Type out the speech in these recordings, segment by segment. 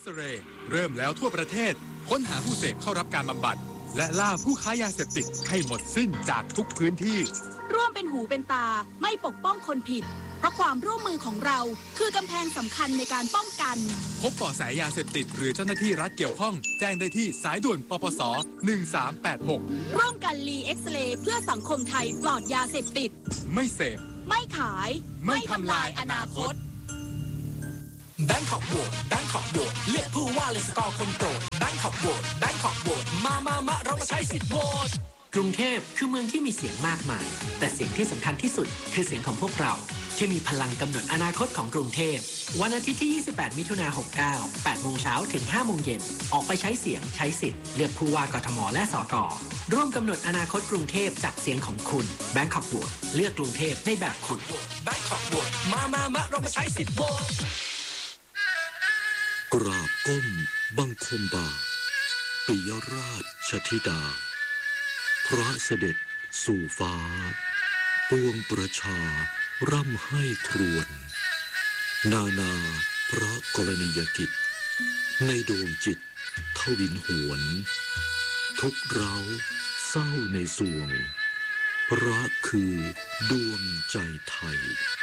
ซเรย์เริ่มแล้วทั่วประเทศค้นหาผู้เสพเข้ารับการบำบัดและล่าผู้ค้ายาเสพติดให้หมดสิ้นจากทุกพื้นที่ร่วมเป็นหูเป็นตาไม่ปกป้องคนผิดเพราะความร่วมมือของเราคือกำแพงสำคัญในการป้องกันพบเบาะแสยาเสพติดหรือเจ้าหน้าที่รัฐเกี่ยวข้องแจ้งได้ที่สายด่วนปปส1386 ร่วมกันรีเอ็กซเรย์เพื่อสังคมไทยปลอดยาเสพติดไม่เสพไม่ขายไม่ทำลายอนาคตแบงคอกโหวตแบงคอกโหวตเลือกผู้ว่าเลยสกอร์คนโปรดแบงคอกโหวตแบงคอกโหวตมาเรามาใช้สิทธิ์โหวตกรุงเทพคือเมืองที่มีเสียงมากมายแต่เสียงที่สำคัญที่สุดคือเสียงของพวกเราที่มีพลังกำหนดอนาคตของกรุงเทพวันอาทิตย์ที่28มิถุนายน69 8 โมงเช้าถึง 5 โมงเย็นออกไปใช้เสียงใช้สิทธิ์เลือกผู้ว่ากทมและสกร่วมกำหนดอนาคตกรุงเทพจากเสียงของคุณแบงคอกโหวตเลือกกรุงเทพในแบบคุณแบงคอกโหวตมาเรามาใช้สิทธิ์โหวตกราบก้มบังคมบาทปิยราชธิดาพระเสด็จสู่ฟ้าปวงประชาร่ำให้ครวญนาพระกรณียกิจในดวงจิตทวินหวนทุกเราเศร้าในสวงพระคือดวงใจไทย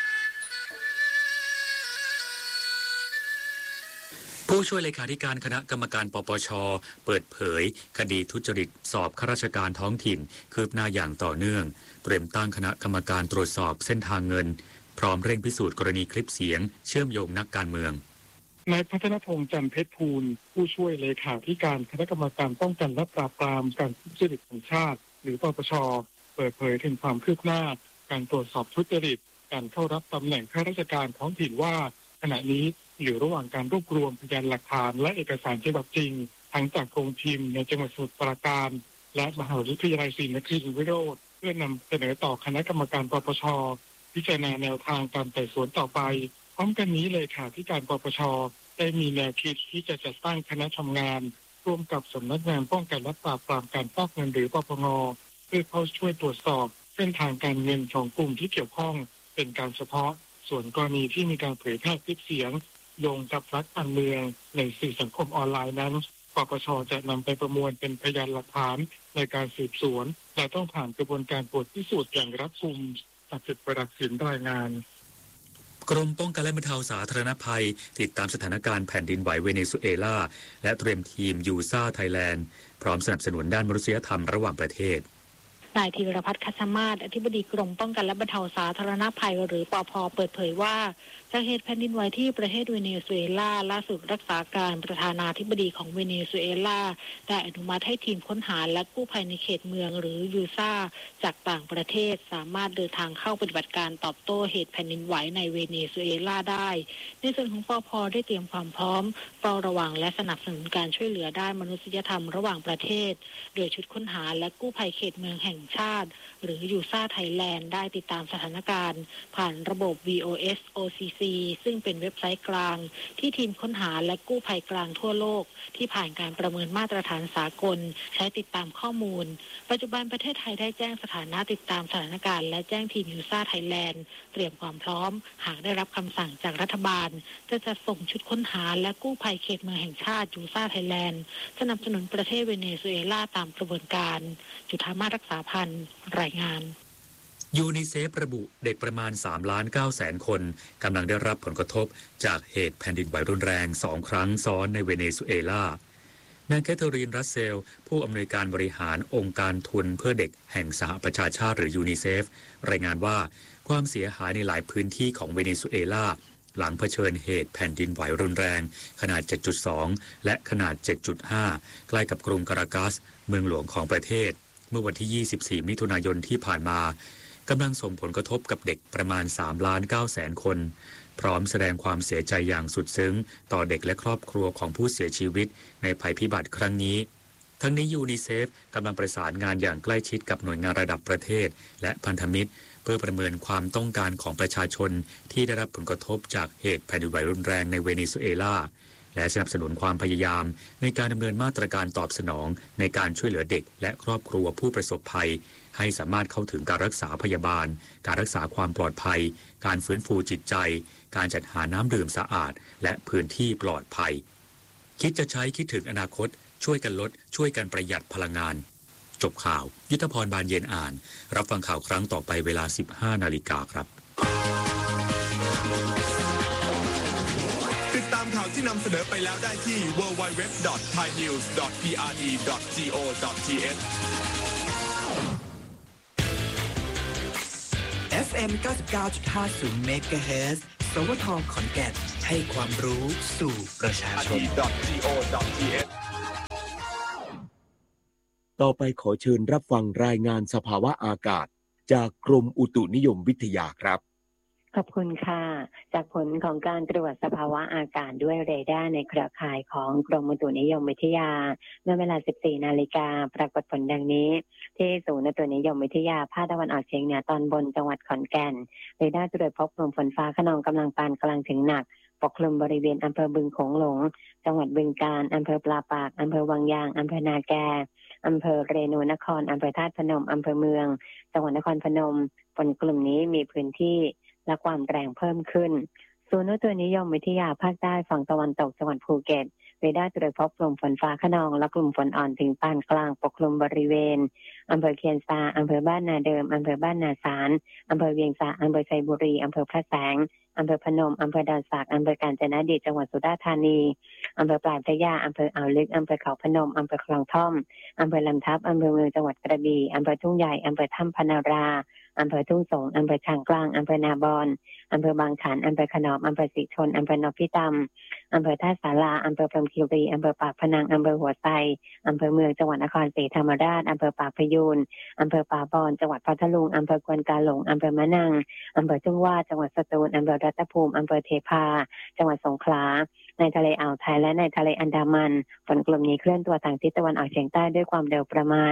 ผู้ช่วยเลขาธิการคณะกรรมการปปช.เปิดเผยคดีทุจริตสอบข้าราชการท้องถิ่นคืบหน้าอย่างต่อเนื่องเตรียมตั้งคณะกรรมการตรวจสอบเส้นทางเงินพร้อมเร่งพิสูจน์กรณีคลิปเสียงเชื่อมโยงนักการเมืองนายพัฒนพงษ์จันทร์เพชรภูลผู้ช่วยเลขาธิการคณะกรรมการป้องกันและปราบปรามการทุจริตแห่งชาติหรือปปช.เปิดเผยถึงความคืบหน้าการตรวจสอบทุจริตการเข้ารับตำแหน่งข้าราชการท้องถิ่นว่าขณะนี้อยู่ระหว่างการรวบรวมพยานหลักฐานและเอกสารฉบับจริงทั้งจากโรงพิมพ์ในจังหวัดสมุทรปราการและมหาวิทยาลัยศรีนครินทร์วิโรธเพื่อนำเสนอต่อคณะกรรมการปปช.พิจารณาแนวทางการไต่สวนต่อไปพร้อมกันนี้เลยค่ะที่การปปช.ได้มีแนวคิดที่จะจัดตั้งคณะทำงานร่วมกับสำนักงานป้องกันและปราบปรามการฟอกเงินหรือปปง.เพื่อเข้าช่วยตรวจสอบเส้นทางการเงินของกลุ่มที่เกี่ยวข้องเป็นการเฉพาะส่วนกรณีที่มีการเผยแพร่คลิปเสียงโยงกับพรรคการเมืองในสื่อสังคมออนไลน์นั้นปปช.จะนำไปประมวลเป็นพยานหลักฐานในการสืบสวนและต้องผ่านกระบวนการตรวจพิสูจน์อย่างรัดกุมศักดิ์สิทธิ์ประดักษิณรายงานกรมป้องกันและบรรเทาสาธารณภัยติดตามสถานการณ์แผ่นดินไหวเวเนซุเอลาและเตรียมทีมยูซ่าไทยแลนด์พร้อมสนับสนุนด้านมนุษยธรรมระหว่างประเทศนายธีรพัฒน์คัชมาศอธิบดีกรมป้องกันและบรรเทาสาธารณภัยหรือปภ.เปิดเผยว่าจากเหตุแผ่นดินไหวที่ประเทศเวเนซุเอลาล่าสุดรักษาการประธานาธิบดีของเวเนซุเอลาได้อนุมัติให้ทีมค้นหาและกู้ภัยในเขตเมืองหรือยูซ่าจากต่างประเทศสามารถเดินทางเข้าปฏิบัติการตอบโต้เหตุแผ่นดินไหวในเวเนซุเอลาได้ในส่วนของปภ.ได้เตรียมความพร้อมเฝ้าระวังและสนับสนุนการช่วยเหลือด้านมนุษยธรรมระหว่างประเทศโดยชุดค้นหาและกู้ภัยเขตเมืองแห่งชาติหรือยูซ่าไทยแลนด์ได้ติดตามสถานการณ์ผ่านระบบ VOS OCC ซึ่งเป็นเว็บไซต์กลางที่ทีมค้นหาและกู้ภัยกลางทั่วโลกที่ผ่านการประเมินมาตรฐานสากลใช้ติดตามข้อมูลปัจจุบันประเทศไทยได้แจ้งสถานะติดตามสถานการณ์และแจ้งทีมยูซ่าไทยแลนด์เตรียมความพร้อมหากได้รับคำสั่งจากรัฐบาลจะจัดส่งชุดค้นหาและกู้ภัยเขตเมืองแห่งชาติยูซ่าไทยแลนด์สนับสนุนประเทศเวเนซุเอลาตามกระบวนการจุฑามาสรักษาพันธ์รายงานยูนิเซฟระบุเด็กประมาณ 3,900,000 คนกำลังได้รับผลกระทบจากเหตุแผ่นดินไหวรุนแรง2 ครั้งซ้อนในเวเนซุเอลานางแคทเธอรีนรัสเซลผู้อำนวยการบริหารองค์การทุนเพื่อเด็กแห่งสหประชาชาติหรือยูนิเซฟรายงานว่าความเสียหายในหลายพื้นที่ของเวเนซุเอลาหลังเผชิญเหตุแผ่นดินไหวรุนแรงขนาด 7.2 และขนาด 7.5 ใกล้กับกรุงการากัสเมืองหลวงของประเทศเมื่อวันที่ 24 มิถุนายนที่ผ่านมากำลังส่งผลกระทบกับเด็กประมาณ 3,900,000 คนพร้อมแสดงความเสียใจอย่างสุดซึ้งต่อเด็กและครอบครัวของผู้เสียชีวิตในภัยพิบัติครั้งนี้ทั้งนี้ยูนิเซฟกำลังประสานงานอย่างใกล้ชิดกับหน่วยงานระดับประเทศและพันธมิตรเพื่อประเมินความต้องการของประชาชนที่ได้รับผลกระทบจากเหตุแผ่นดินไหวรุนแรงในเวเนซุเอลาและสนับสนุนความพยายามในการดำเนินมาตรการตอบสนองในการช่วยเหลือเด็กและครอบครัวผู้ประสบภัยให้สามารถเข้าถึงการรักษาพยาบาลการรักษาความปลอดภัยการฟื้นฟูจิตใจการจัดหาน้ำดื่มสะอาดและพื้นที่ปลอดภัยคิดจะใช้คิดถึงอนาคตช่วยกันลดช่วยกันประหยัดพลังงานจบข่าวยุทธพรบานเย็นอ่านรับฟังข่าวครั้งต่อไปเวลา 15 นาฬิกาครับติดตามข่าวที่นำเสนอไปแล้วได้ที่ www.thainews.pre.go.th FM 99.50 MHz สวทขอนแก่นให้ความรู้สู่ประชาชนต่อไปขอเชิญรับฟังรายงานสภาวะอากาศจากกรมอุตุนิยมวิทยาครับขอบคุณค่ะจากผลของการตรวจสภาวะอากาศด้วยเรดาร์ในเครือข่ายของกรมอุตุนิยมวิทยาเมื่อเวลา 14 นาฬิกาปรากฏผลดังนี้ที่ศูนย์อุตุนิยมวิทยาภาคตะวันออกเฉียงเหนือตอนบนจังหวัดขอนแก่นเรดาร์ตรวจพบกลุ่มฝนฟ้าคะนองกำลังปานกลางถึงหนักปกคลุมบริเวณอำเภอบึงโขงหลงจังหวัดบึงกาฬอำเภอปลาปากอำเภอวังยางอำเภอนาแกอำเภอเรนูนครอำเภอธาตุพนมอำเภอเมืองจังหวัดนครพนมฝนกลุ่มนี้มีพื้นที่และความแรงเพิ่มขึ้นศูนย์อุตุนิยมวิทยาภาคใต้ฝั่งตะวันตกจังหวัดภูเก็ตเรดาร์ตรวจพบกลุ่มฝนฟ้าคะนองและกลุ่มฝนอ่อนถึงปานกลางปกคลุมบริเวณอำเภอเคียนซาอำเภอบ้านนาเดิมอำเภอบ้านนาสารอำเภอเวียงสาอำเภอไชยบุรีอำเภอพระแสงอำเภอพนมอำเภอดอนสักอำเภอกาญจนดิตจังหวัดสุราษฎร์ธานีอำเภอปลายพระยาอำเภออ่าวลึกอำเภอเขาพนมอำเภอคลองท่อมอำเภอลำทับอำเภอเมืองจังหวัดกระบี่อำเภอทุ่งใหญ่อำเภอถ้ำพนาราอำเภอทุ่งสงอำเภอช้างกลางอำเภอนาบอนอำเภอบางขันอำเภอขนอมอำเภอศรีชนอำเภอนพิตำอำเภอท่าสาราอำเภอพรหมคีรีอำเภอปากพนังอำเภอหัวไซอำเภอเมืองจังหวัดนครศรีธรรมราชอำเภอปากพยูนอำเภอป่าบอนจังหวัดพัทลุงอำเภอกวนกาหลงอำเภอมะนังอำเภอทุ่งว่าจังหวัดสตูลอำเภอรัตภูมิอำเภอเทพาจังหวัดสงขลาในทะเลอ่าวไทยและในทะเลอันดามันฝนกลุ่มนี้เคลื่อนตัวทางทิศตะวันออกเฉียงใต้ด้วยความเร็วประมาณ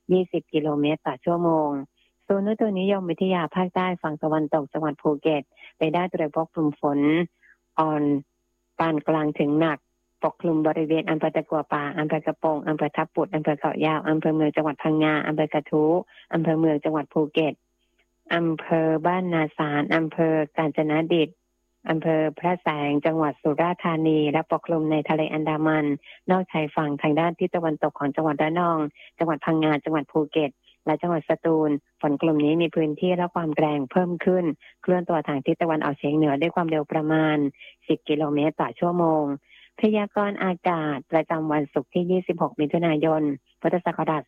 20 กิโลเมตรต่อชั่วโมงศูนย์อุตุนิยมวิทยาภาคใต้ฝั่งตะวันตกจังหวัดภูเก็ตเรดาร์ตรวจพบกลุ่มฝนอ่อนปานกลางถึงหนักปกคลุมบริเวณอำเภอตะกัวป่าอำเภอกระโปงอำเภอทับปุดอำเภอเกาะยาวอำเภอเมืองจังหวัดพังงาอำเภอกระทู้อำเภอเมืองจังหวัดภูเก็ตอำเภอบ้านนาสารอำเภอกาญจนดิตอำเภอพระแสงจังหวัดสุราษฎร์ธานีและปกคลุมในทะเลอันดามันนอกชายฝั่งทางด้านทิศตะวันตกของจังหวัดระนองจังหวัดพังงาจังหวัดภูเก็ตและจังหวัดสตูลฝนกลุ่มนี้มีพื้นที่และความแรงเพิ่มขึ้นเคลื่อนตัวทางทิศตะวันออกเฉียงเหนือด้วยความเร็วประมาณ10 กิโลเมตรต่อชั่วโมงพยากรณ์อากาศประจำวันศุกร์ที่26 มิถุนายน พุทธศักราช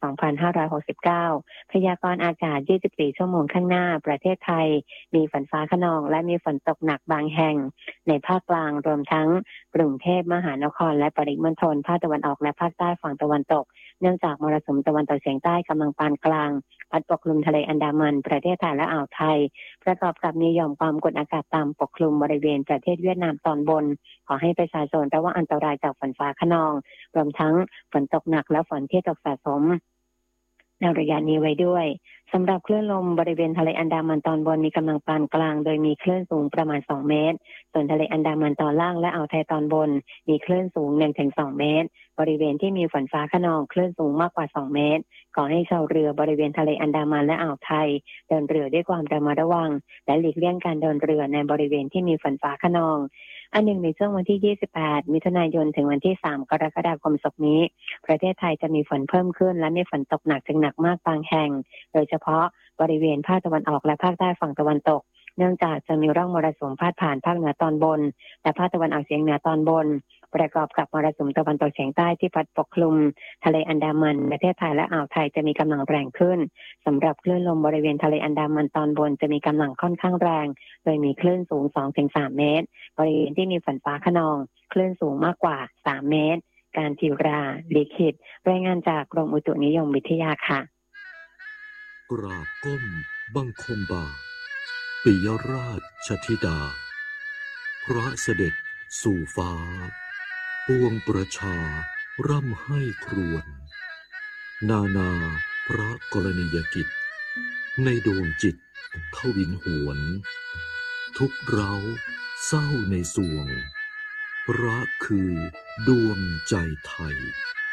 2569 พยากรณ์อากาศ 24 ชั่วโมงข้างหน้าประเทศไทยมีฝนฟ้าคะนองและมีฝนตกหนักบางแห่งในภาคกลางรวมทั้งกรุงเทพมหานครและปริมณฑลภาคตะวันออกและภาคใต้ฝั่งตะวันตกเนื่องจากมรสุมตะวันตกเฉียงใต้กำลังปานกลางพัดปกคลุมทะเลอันดามันประเทศไทยและอ่าวไทยประกอบกับมีหย่อมความกดอากาศต่ำปกคลุมบริเวณประเทศเวียดนามตอนบนขอให้ประชาชนระวังอันตรายจากฝนฟ้าคะนองรวมทั้งฝนตกหนักและฝนที่ตกสะสมในระยะนี้ไว้ด้วยสำหรับคลื่นลมบริเวณทะเลอันดามันตอนบนมีกำลังปานกลางโดยมีคลื่นสูงประมาณ2 เมตรส่วนทะเลอันดามันตอนล่างและอ่าวไทยตอนบนมีคลื่นสูง 1-2 เมตรบริเวณที่มีฝนฟ้าคะนองคลื่นสูงมากกว่า2 เมตรขอให้ชาวเรือบริเวณทะเลอันดามันและอ่าวไทยเดินเรือด้วยความระมัดระวังและหลีกเลี่ยงการเดินเรือในบริเวณที่มีฝนฟ้าคะนองอันหนึ่งในช่วงวันที่28 มิถุนายนถึงวันที่3 กรกฎาคมศกนี้ประเทศไทยจะมีฝนเพิ่มขึ้นและมีฝนตกหนักถึงหนักมากบางแห่งโดยเฉพาะบริเวณภาคตะวันออกและภาคใต้ฝั่งตะวันตกเนื่องจากจะมีร่องมรสุมพาดผ่านภาคเหนือตอนบนและภาคตะวันออกเฉียงเหนือตอนบนประกอบกับมรสุมตะวันตกเฉียงใต้ที่พัดปกคลุมทะเลอันดามันประเทศไทยและอ่าวไทยจะมีกำลังแรงขึ้นสำหรับคลื่นลมบริเวณทะเลอันดามันตอนบนจะมีกำลังค่อนข้างแรงโดยมีคลื่นสูง 2-3 เมตรบริเวณที่มีฝนฟ้าคะนองคลื่นสูงมากกว่า3 เมตรการทิราลิขิตรายงานจากกรมอุตุนิยมวิทยาค่ะกราบก้มบังคมบาทปิยราชธิดาพระเสด็จสู่ฟ้าปวงประชาร่ำให้ครวญนาพระกรณียกิจในดวงจิตทวินหวนทุกเร้าเศร้าในสวงพระคือดวงใจไทย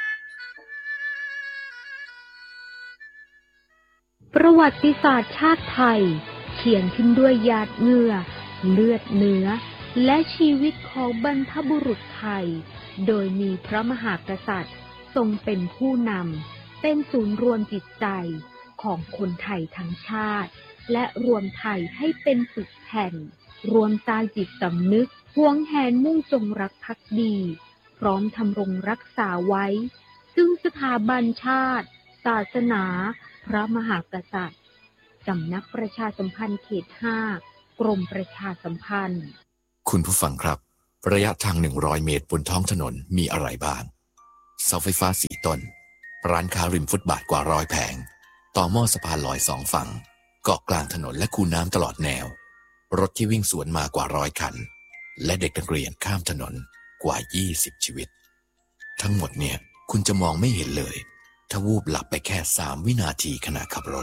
ประวัติศาสตร์ชาติไทยเขียนขึ้นด้วยหยาดเหงื่อเลือดเนื้อและชีวิตของบรรพบุรุษไทยโดยมีพระมหากษัตริย์ทรงเป็นผู้นำเป็นศูนย์รวมจิตใจของคนไทยทั้งชาติและรวมไทยให้เป็นปึกแผ่นรวมสร้างจิตสำนึกหวงแหนมุ่งจงรักภักดีพร้อมทำรงรักษาไว้ซึ่งสถาบันชาติศาสนาพระมหากษัตริย์สำนักประชาสัมพันธ์เขต 5 กรมประชาสัมพันธ์คุณผู้ฟังครับระยะทาง100 เมตรบนท้องถนนมีอะไรบ้างเสาไฟฟ้า4 ต้นร้านค้าริมฟุตบาทกว่า100 แผงต่อหม้อสะพานลอย2 ฝั่งเกาะกลางถนนและคูน้ำตลอดแนวรถที่วิ่งสวนมากว่า100 คันและเด็กนักเรียนข้ามถนนกว่า20 ชีวิตทั้งหมดเนี่ยคุณจะมองไม่เห็นเลยถ้าวูบหลับไปแค่3 วินาทีขณะขับรถ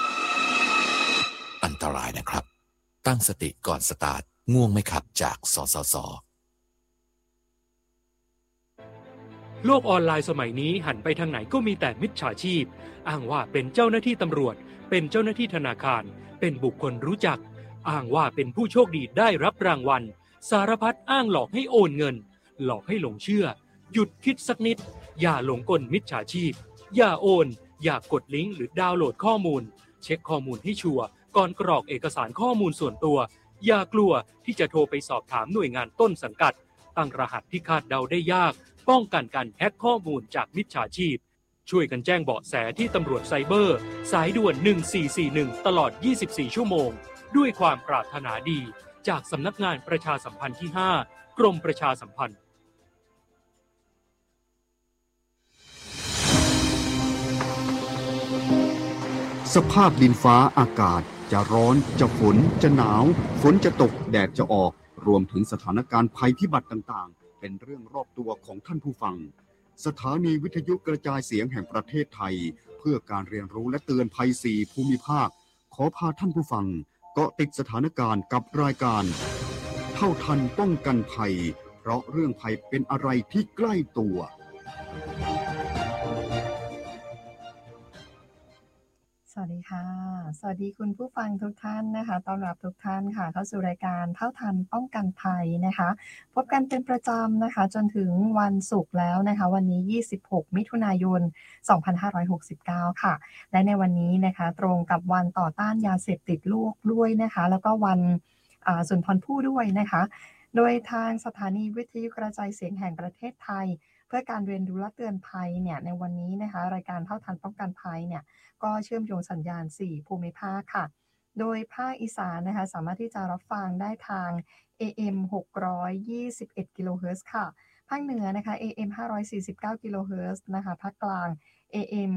อันตรายนะครับตั้งสติก่อนสตาร์ทง่วงไม่ขับจากสสส. โลกออนไลน์สมัยนี้หันไปทางไหนก็มีแต่มิจฉาชีพอ้างว่าเป็นเจ้าหน้าที่ตำรวจเป็นเจ้าหน้าที่ธนาคารเป็นบุคคลรู้จักอ้างว่าเป็นผู้โชคดีได้รับรางวัลสารพัดอ้างหลอกให้โอนเงินหลอกให้หลงเชื่อหยุดคิดสักนิดอย่าหลงกลมิจฉาชีพอย่าโอนอย่ากดลิงก์หรือดาวน์โหลดข้อมูลเช็คข้อมูลให้ชัวร์ก่อนกรอกเอกสารข้อมูลส่วนตัวอย่ากลัวที่จะโทรไปสอบถามหน่วยงานต้นสังกัดตั้งรหัสที่คาดเดาได้ยากป้องกันการแฮ็กข้อมูลจากมิจฉาชีพช่วยกันแจ้งเบาะแสที่ตำรวจไซเบอร์สายด่วน1441ตลอด24ชั่วโมงด้วยความปรารถนาดีจากสำนักงานประชาสัมพันธ์ที่5กรมประชาสัมพันธ์สภาพดินฟ้าอากาศจะร้อนจะฝนจะหนาวฝนจะตกแดดจะออกรวมถึงสถานการณ์ภัยพิบัติต่างๆเป็นเรื่องรอบตัวของท่านผู้ฟังสถานีวิทยุกระจายเสียงแห่งประเทศไทยเพื่อการเรียนรู้และเตือนภัย4 ภูมิภาคขอพาท่านผู้ฟังเกาะติดสถานการณ์กับรายการเท่าทันป้องกันภัยเพราะเรื่องภัยเป็นอะไรที่ใกล้ตัวสวัสดีค่ะสวัสดีคุณผู้ฟังทุกท่านนะคะต้อนรับทุกท่านค่ะเข้าสู่รายการเท่าทันป้องกันภัยนะคะพบกันเป็นประจำนะคะจนถึงวันศุกร์แล้วนะคะวันนี้26 มิถุนายน 2569 ค่ะและในวันนี้นะคะตรงกับวันต่อต้านยาเสพติดโลกด้วยนะคะแล้วก็วันสุนทรภู่ด้วยนะคะโดยทางสถานีวิทยุกระจายเสียงแห่งประเทศไทยเพื่อการเรียนรู้และเตือนภัยเนี่ยในวันนี้นะคะรายการเท่าทันป้องกันภัยเนี่ยก็เชื่อมโยงสัญญาณ4 ภูมิภาคค่ะโดยภาคอีสานนะคะสามารถที่จะรับฟังได้ทาง AM 621 กิโลเฮิรตซ์ค่ะภาคเหนือนะคะ AM 549 กิโลเฮิรตซ์นะคะภาคกลาง AM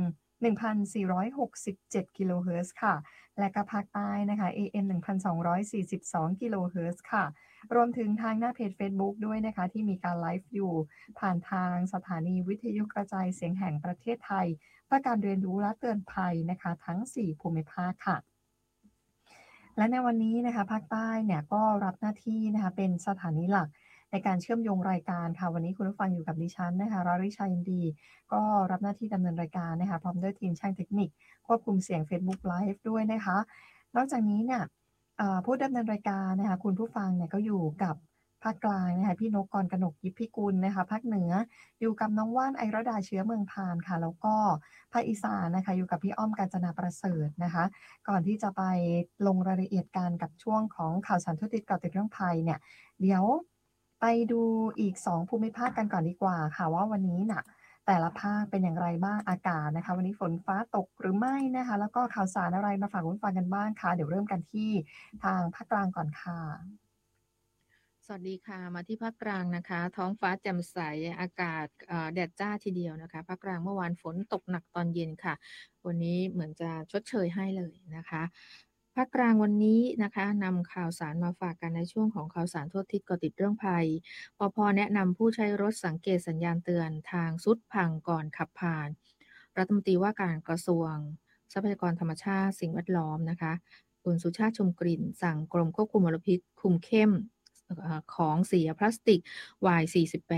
1,467 กิโลเฮิรตซ์ค่ะและก็ภาคใต้นะคะ AM 1,242 กิโลเฮิรตซ์ค่ะรวมถึงทางหน้าเพจ Facebook ด้วยนะคะที่มีการไลฟ์อยู่ผ่านทางสถานีวิทยุกระจายเสียงแห่งประเทศไทยเพื่อการเรียนรู้และเตือนภัยนะคะทั้ง4 ภูมิภาคค่ะและในวันนี้นะคะภาคใต้เนี่ยก็รับหน้าที่นะคะเป็นสถานีหลักในการเชื่อมโยงรายการค่ะวันนี้คุณผู้ฟังอยู่กับดิฉันนะคะราริชายินดีก็รับหน้าที่ดำเนินรายการนะคะพร้อมด้วยทีมช่างเทคนิคควบคุมเสียง Facebook Live ด้วยนะคะนอกจากนี้เนี่ยผู้ดำเนินรายการนะคะคุณผู้ฟังเนี่ยก็อยู่กับภาคกลางนะคะพี่นกกรกนกยิปพิกุลนะคะภาคเหนืออยู่กับน้องว่านไอรดาเชื้อเมืองพานค่ะแล้วก็ภาคอีสานนะคะอยู่กับพี่อ้อมกาญจนาประเสริฐนะคะก่อนที่จะไปลงรายละเอียดกันกับช่วงของข่าวสารทั่วติดเกาะติดเรื่องภัยเนี่ยเดี๋ยวไปดูอีก2 ภูมิภาคกันก่อนดีกว่าค่ะว่าวันนี้น่ะแต่ละภาคเป็นอย่างไรบ้างอากาศนะคะวันนี้ฝนฟ้าตกหรือไม่นะคะแล้วก็ข่าวสารอะไรมาฝากคุณฟังกันบ้างคะเดี๋ยวเริ่มกันที่ทางภาคกลางก่อนค่ะสวัสดีค่ะมาที่ภาคกลางนะคะท้องฟ้าแจ่มใสอากาศแดดจ้าทีเดียวนะคะภาคกลางเมื่อวานฝนตกหนักตอนเย็นค่ะวันนี้เหมือนจะชดเชยให้เลยนะคะภาคกลางวันนี้นะคะนำข่าวสารมาฝากกันในช่วงของข่าวสารทั่วทิศเกาะติดเรื่องภัยปภ.แนะนำผู้ใช้รถสังเกตสัญญาณเตือนทางซุดพังก่อนขับผ่านรัฐมนตรีว่าการกระทรวงทรัพยากรธรรมชาติสิ่งแวดล้อมนะคะคุณสุชาติชมกลิ่นสั่งกรมควบคุมมลพิษคุมเข้มของเสียพลาสติก Y48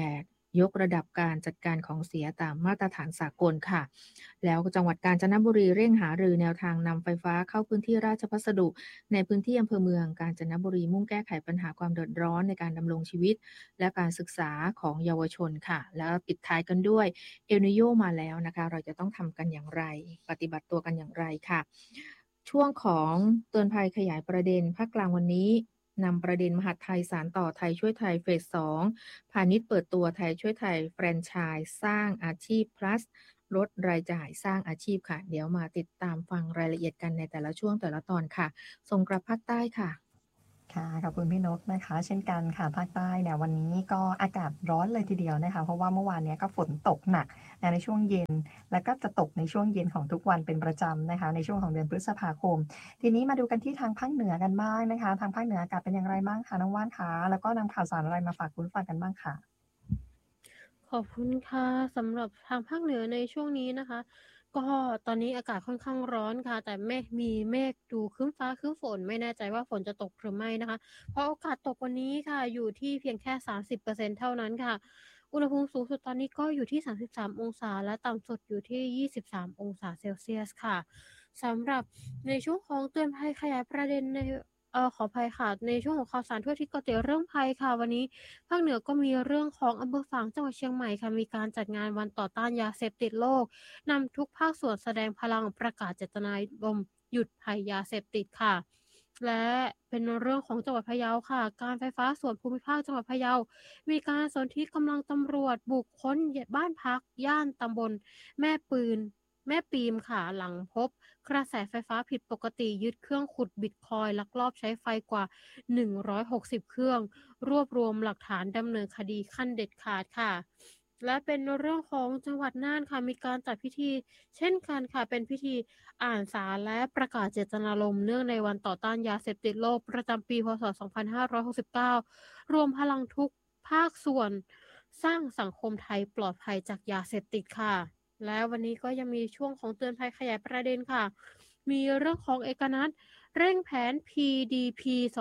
ยกระดับการจัดการของเสียตามมาตรฐานสากลค่ะแล้วจังหวัดกาญจนบุรีเร่งหารือแนวทางนำไฟฟ้าเข้าพื้นที่ราชพัสดุในพื้นที่อำเภอเมืองกาญจนบุรีมุ่งแก้ไขปัญหาความเดือดร้อนในการดำรงชีวิตและการศึกษาของเยาวชนค่ะแล้วปิดท้ายกันด้วยเอลนิโยมาแล้วนะคะเราจะต้องทำกันอย่างไรปฏิบัติตัวกันอย่างไรค่ะช่วงของเตือนภัยขยายประเด็นภาคกลางวันนี้นำประเด็นมหาดไทยสานต่อไทยช่วยไทยเฟส 2พาณิชย์เปิดตัวไทยช่วยไทยแฟรนไชส์สร้างอาชีพ plus ลดรายจ่ายสร้างอาชีพค่ะเดี๋ยวมาติดตามฟังรายละเอียดกันในแต่ละช่วงแต่ละตอนค่ะส่งกลับภาคใต้ค่ะค่ะขอบคุณพี่นกนะคะเช่นกันค่ะภาคใต้เนี่ยวันนี้ก็อากาศร้อนเลยทีเดียวนะคะเพราะว่าเมื่อวานนี้ก็ฝนตกหนักในช่วงเย็นแล้วก็จะตกในช่วงเย็นของทุกวันเป็นประจำนะคะในช่วงของเดือนพฤษภาคมทีนี้มาดูกันที่ทางภาคเหนือกันบ้างนะคะทางภาคเหนืออากาศเป็นอย่างไรบ้างคะน้องว่านคะแล้วก็นำข่าวสารอะไรมาฝากคุณฟังกันบ้างค่ะขอบคุณค่ะสำหรับทางภาคเหนือในช่วงนี้นะคะก็ตอนนี้อากาศค่อนข้างร้อนค่ะแต่มีเมฆดูครึ้มฟ้าครึ้มฝนไม่แน่ใจว่าฝนจะตกหรือไม่นะคะเพราะโอกาสตกวันนี้ค่ะอยู่ที่เพียงแค่ 30% เท่านั้นค่ะอุณหภูมิสูงสุดตอนนี้ก็อยู่ที่33องศาและต่ำสุดอยู่ที่23องศาเซลเซียสค่ะสำหรับในช่วงของเตือนภัยขยายประเด็นในขออภัยค่ะในช่วงของข่าวสารทั่วอาทิศเกาะติดเรื่องภัยค่ะวันนี้ภาคเหนือก็มีเรื่องของอำเภอฝางจังหวัดเชียงใหม่ค่ะมีการจัดงานวันต่อต้านยาเสพติดโลกนำทุกภาคส่วนแสดงพลังประกาศเจตนารมณ์หยุดภัยยาเสพติดค่ะและเป็นเรื่องของจังหวัดพะเยาค่ะการไฟฟ้าส่วนภูมิภาคจังหวัดพะเยามีการสนธิกำลังตำรวจบุกค้นบ้านพักย่านตำบลแม่ปีมค่ะหลังพบกระแสไฟฟ้าผิดปกติยึดเครื่องขุดบิตคอยน์ลักลอบใช้ไฟกว่า160เครื่องรวบรวมหลักฐานดำเนินคดีขั้นเด็ดขาดค่ะและเป็นเรื่องของจังหวัดน่านค่ะมีการจัดพิธีเช่นกันค่ะเป็นพิธีอ่านสารและประกาศเจตนารมณ์เนื่องในวันต่อต้านยาเสพติดโลกประจำปีพ.ศ. 2569รวมพลังทุกภาคส่วนสร้างสังคมไทยปลอดภัยจากยาเสพติดค่ะและวันนี้ก็ยังมีช่วงของเตือนภัยขยายประเด็นค่ะมีเรื่องของเอกนัทเร่งแผน PDP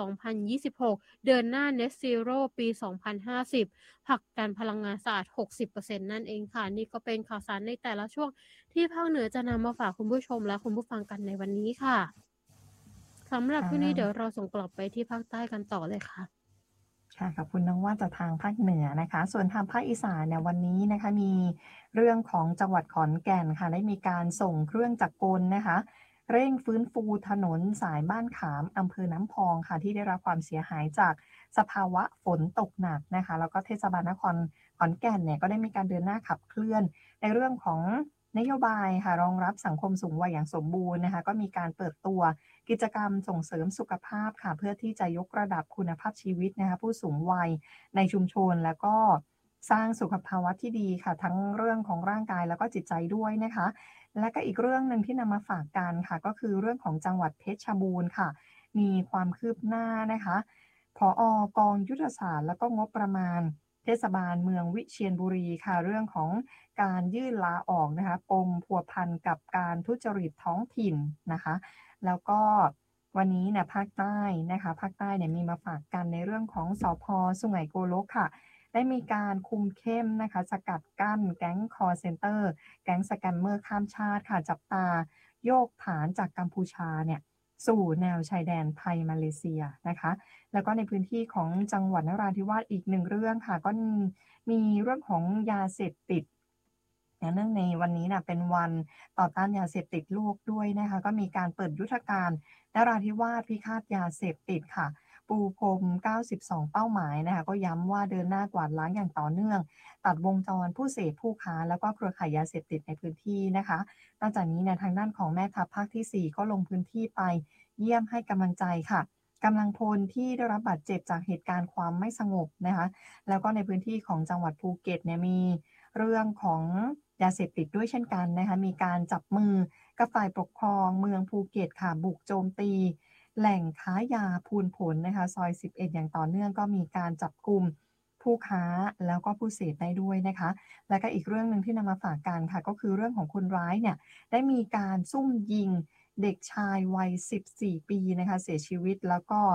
2026 เดินหน้า Net Zero ปี 2050 ผลักดันพลังงานสะอาด 60% นั่นเองค่ะนี่ก็เป็นข่าวสารในแต่ละช่วงที่ภาคเหนือจะนำมาฝากคุณผู้ชมและคุณผู้ฟังกันในวันนี้ค่ะสำหรับช่วงนี้เดี๋ยวเราส่งกลับไปที่ภาคใต้กันต่อเลยค่ะค่ะขอบคุณน้องว่าจากทางภาคเหนือนะคะส่วนทางภาคอีสานเนี่ยวันนี้นะคะมีเรื่องของจังหวัดขอนแก่นค่ะได้มีการส่งเครื่องจักรกลนะคะเร่งฟื้นฟูถนนสายบ้านขามอำเภอน้ำพองค่ะที่ได้รับความเสียหายจากสภาวะฝนตกหนักนะคะแล้วก็เทศบาลนครขอนแก่นเนี่ยก็ได้มีการเดินหน้าขับเคลื่อนในเรื่องของนโยบายค่ะรองรับสังคมสูงวัยอย่างสมบูรณ์นะคะก็มีการเปิดตัวกิจกรรมส่งเสริมสุขภาพค่ะเพื่อที่จะยกระดับคุณภาพชีวิตนะคะผู้สูงวัยในชุมชนแล้วก็สร้างสุขภาวะที่ดีค่ะทั้งเรื่องของร่างกายแล้วก็จิตใจด้วยนะคะและก็อีกเรื่องหนึ่งที่นำมาฝากกันค่ะก็คือเรื่องของจังหวัดเพชรบูรณ์ค่ะมีความคืบหน้านะคะผอกองยุทธศาสตร์แล้วก็งบประมาณเทศบาลเมืองวิเชียรบุรีค่ะเรื่องของการยื่นลาออกนะคะปมพัวพันกับการทุจริตท้องถิ่นนะคะแล้วก็วันนี้เนี่ยภาคใต้นะคะภาคใต้เนี่ยมีมาฝากกันในเรื่องของสภ.สุไหงโกลกค่ะได้มีการคุมเข้มนะคะสกัดกั้นแก๊งคอลเซ็นเตอร์แก๊งสแกมเมอร์ข้ามชาติค่ะจับตาโยกฐานจากกัมพูชาเนี่ยสู่แนวชายแดนไทยมาเลเซียนะคะแล้วก็ในพื้นที่ของจังหวัดนราธิวาสอีกหนึ่งเรื่องค่ะก็มีเรื่องของยาเสพติดเนื่องในวันนี้นะเป็นวันต่อต้านยาเสพติดโลกด้วยนะคะก็มีการเปิดยุทธการนราธิวาสพิฆาตยาเสพติดค่ะปูพรม92เป้าหมายนะคะก็ย้ำว่าเดินหน้ากวาดล้างอย่างต่อเนื่องตัดวงจรผู้เสพผู้ค้าแล้วก็เครือข่ายยาเสพติดในพื้นที่นะคะนอกจากนี้เนี่ยทางด้านของแม่ทัพภาคที่4ก็ลงพื้นที่ไปเยี่ยมให้กำลังใจค่ะกำลังพลที่ได้รับบาดเจ็บจากเหตุการณ์ความไม่สงบนะคะแล้วก็ในพื้นที่ของจังหวัดภูเก็ตเนี่ยมีเรื่องของยาเสพติดด้วยเช่นกันนะคะมีการจับมือกับฝ่ายปกครองเมืองภูเก็ตค่ะบุกโจมตีแหล่งค้ายาพูนผลนะคะซอย11อย่างต่อเนื่องก็มีการจับกุมผู้ค้าแล้วก็ผู้เสพได้ด้วยนะคะและก็อีกเรื่องนึงที่นำมาฝากกันค่ะก็คือเรื่องของคนร้ายเนี่ยได้มีการซุ่มยิงเด็กชายวัย14ปีนะคะเสียชีวิตแล้วก็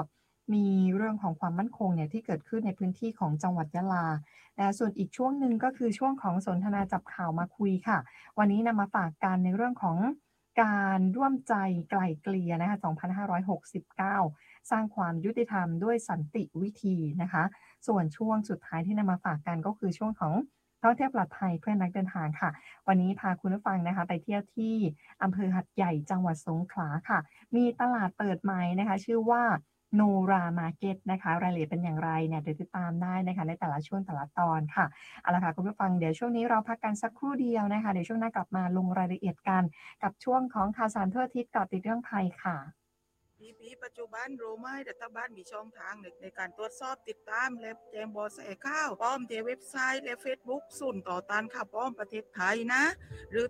มีเรื่องของความมั่นคงเนี่ยที่เกิดขึ้นในพื้นที่ของจังหวัดยะลาส่วนอีกช่วงหนึ่งก็คือช่วงของสนทนาจับข่าวมาคุยค่ะวันนี้นำมาฝากกันในเรื่องของการร่วมใจไกล่เกลี่ยนะคะ2569สร้างความยุติธรรมด้วยสันติวิธีนะคะส่วนช่วงสุดท้ายที่นำมาฝากกันก็คือช่วงของท่องเที่ยวปลอดภัยเพื่อนนักเดินทางค่ะวันนี้พาคุณผู้ฟังนะคะไปเที่ยวที่อำเภอหัดใหญ่จังหวัดสงขลาค่ะมีตลาดเปิดใหม่นะคะชื่อว่าโนรามาร์เก็ตนะคะรายละเอียดเป็นอย่างไรเนี่ยเดี๋ยวติดตามได้นะคะในแต่ละช่วงแต่ละตอนค่ะเอาละค่ะคุณผู้ฟังเดี๋ยวช่วงนี้เราพักกันสักครู่เดียวนะคะเดี๋ยวช่วงหน้ากลับมาลงรายละเอียดกันกับช่วงของข่าวสารทั่วอาทิศเกาะติดเรื่องภัยค่ะปัจจุบันรู้ไหมรัฐบาลมีช่องทางในการตรวจสอบติดตามและแจ้งเบาะแสข่าวปลอมที่เว็บไซต์และ Facebook ศูนย์ต่อต้านข่าวปลอมประเทศไทยนะหรือ